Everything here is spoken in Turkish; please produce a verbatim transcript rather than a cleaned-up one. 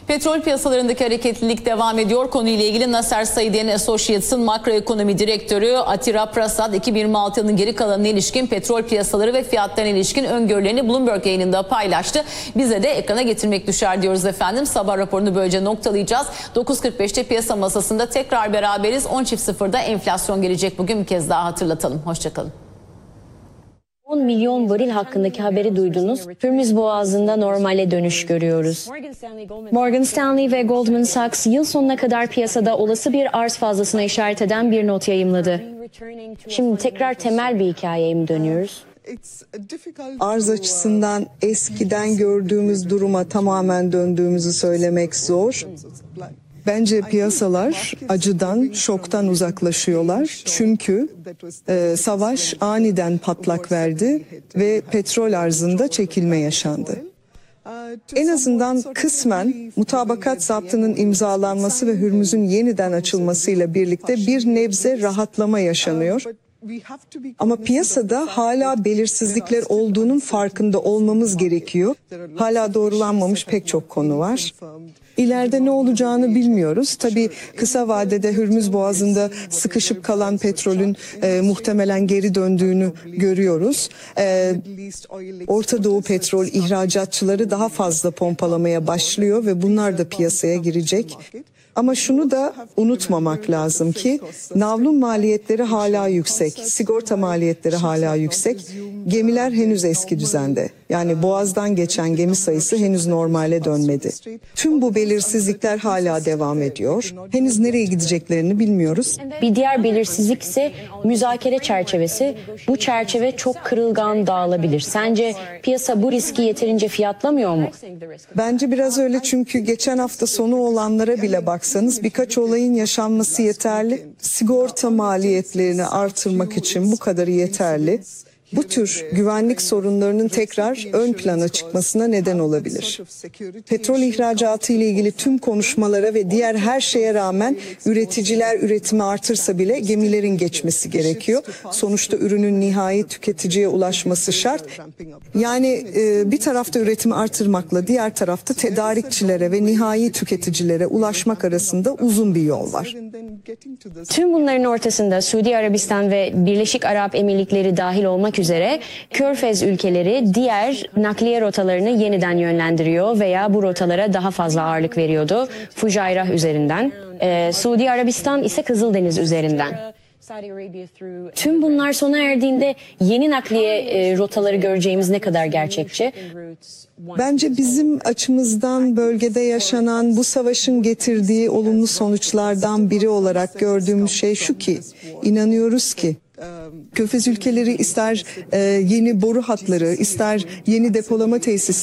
Petrol piyasalarındaki hareketlilik devam ediyor. Konuyla ilgili Nasser Saidien Associates'ın makroekonomi direktörü Atira Prasad iki bin yirmi altı yılının geri kalanına ilişkin petrol piyasaları ve fiyatlarına ilişkin öngörülerini Bloomberg yayınında paylaştı. Bize de ekrana getirmek düşer diyoruz efendim. Sabah raporunu böylece noktalayacağız. dokuz kırk beşte piyasa masasında tekrar beraberiz. on çift sıfırda enflasyon gelecek bugün, bir kez daha hatırlatalım. Hoşçakalın. on milyon varil hakkındaki haberi duydunuz. Hürmüz Boğazı'nda normale dönüş görüyoruz. Morgan Stanley ve Goldman Sachs yıl sonuna kadar piyasada olası bir arz fazlasına işaret eden bir not yayımladı. Şimdi tekrar temel bir hikayeye mi dönüyoruz? Arz açısından eskiden gördüğümüz duruma tamamen döndüğümüzü söylemek zor. Bence piyasalar acıdan, şoktan uzaklaşıyorlar. Çünkü e, savaş aniden patlak verdi ve petrol arzında çekilme yaşandı. En azından kısmen mutabakat zaptının imzalanması ve Hürmüz'ün yeniden açılmasıyla birlikte bir nebze rahatlama yaşanıyor. Ama piyasada hala belirsizlikler olduğunun farkında olmamız gerekiyor. Hala doğrulanmamış pek çok konu var. İleride ne olacağını bilmiyoruz. Tabii kısa vadede Hürmüz Boğazı'nda sıkışıp kalan petrolün e, muhtemelen geri döndüğünü görüyoruz. E, Orta Doğu petrol ihracatçıları daha fazla pompalamaya başlıyor ve bunlar da piyasaya girecek. Ama şunu da unutmamak lazım ki navlun maliyetleri hala yüksek, sigorta maliyetleri hala yüksek, gemiler henüz eski düzende. Yani Boğaz'dan geçen gemi sayısı henüz normale dönmedi. Tüm bu belirsizlikler hala devam ediyor. Henüz nereye gideceklerini bilmiyoruz. Bir diğer belirsizlik ise müzakere çerçevesi. Bu çerçeve çok kırılgan dağılabilir. Sence piyasa bu riski yeterince fiyatlamıyor mu? Bence biraz öyle, çünkü geçen hafta sonu olanlara bile baksanız birkaç olayın yaşanması yeterli. Sigorta maliyetlerini artırmak için bu kadarı yeterli. Bu tür güvenlik sorunlarının tekrar ön plana çıkmasına neden olabilir. Petrol ihracatı ile ilgili tüm konuşmalara ve diğer her şeye rağmen üreticiler üretimi artırsa bile gemilerin geçmesi gerekiyor. Sonuçta ürünün nihai tüketiciye ulaşması şart. Yani e, bir tarafta üretimi artırmakla diğer tarafta tedarikçilere ve nihai tüketicilere ulaşmak arasında uzun bir yol var. Tüm bunların ortasında Suudi Arabistan ve Birleşik Arap Emirlikleri dahil olmak üzere Körfez ülkeleri diğer nakliye rotalarını yeniden yönlendiriyor veya bu rotalara daha fazla ağırlık veriyordu. Fujairah üzerinden, ee, Suudi Arabistan ise Kızıldeniz üzerinden. Tüm bunlar sona erdiğinde yeni nakliye e, rotaları göreceğimiz ne kadar gerçekçi? Bence bizim açımızdan bölgede yaşanan bu savaşın getirdiği olumlu sonuçlardan biri olarak gördüğümüz şey şu ki, inanıyoruz ki Körfez ülkeleri ister e, yeni boru hatları, ister yeni depolama tesisleri